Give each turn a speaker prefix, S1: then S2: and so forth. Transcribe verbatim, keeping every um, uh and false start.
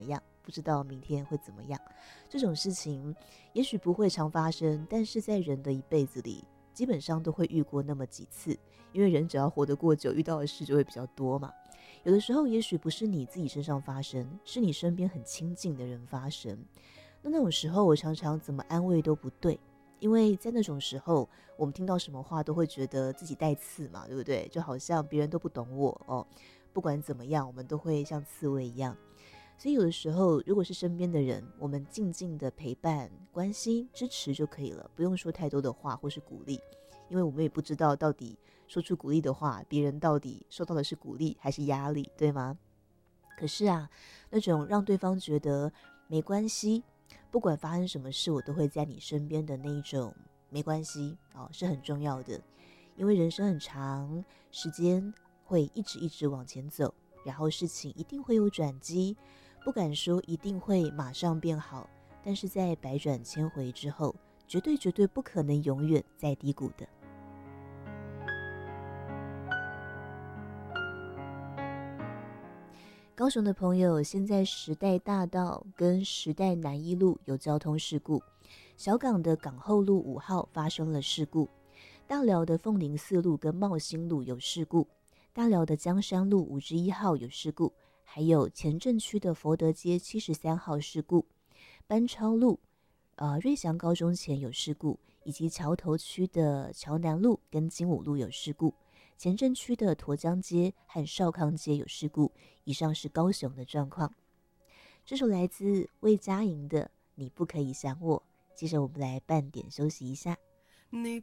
S1: 样，不知道明天会怎么样。这种事情也许不会常发生，但是在人的一辈子里基本上都会遇过那么几次，因为人只要活得过久，遇到的事就会比较多嘛。有的时候也许不是你自己身上发生，是你身边很亲近的人发生。那那种时候我常常怎么安慰都不对，因为在那种时候我们听到什么话都会觉得自己带刺嘛，对不对？就好像别人都不懂我哦，不管怎么样我们都会像刺猬一样。所以有的时候如果是身边的人，我们静静的陪伴、关心、支持就可以了，不用说太多的话或是鼓励，因为我们也不知道到底说出鼓励的话，别人到底受到的是鼓励还是压力，对吗？可是啊，那种让对方觉得没关系，不管发生什么事我都会在你身边的那一种没关系哦，是很重要的。因为人生很长，时间会一直一直往前走，然后事情一定会有转机，不敢说一定会马上变好，但是在百转千回之后，绝对绝对不可能永远在低谷的。高雄的朋友，现在时代大道跟时代南一路有交通事故，小港的港后路五号发生了事故，大寮的凤林四路跟茂兴路有事故，大寮的江山路五之一号有事故，还有前镇区的佛德街七十三号事故，班超路呃瑞祥高中前有事故，以及桥头区的桥南路跟金武路有事故，前镇区的沱江街和少康街有事故。以上是高雄的状况。这首来自魏佳莹的《你不可以想我》，接着我们来半点休息一下。
S2: 你